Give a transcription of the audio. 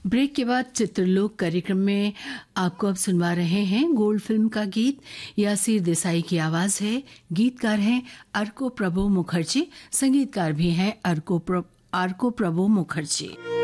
Break के बाद चित्रलोक कार्यक्रम में आपको अब सुनवा रहे हैं गोल्ड फिल्म का गीत। यासीर देसाई की आवाज है। गीतकार हैं अर्को प्रभु मुखर्जी, संगीतकार भी हैं अर्को प्रभु मुखर्जी।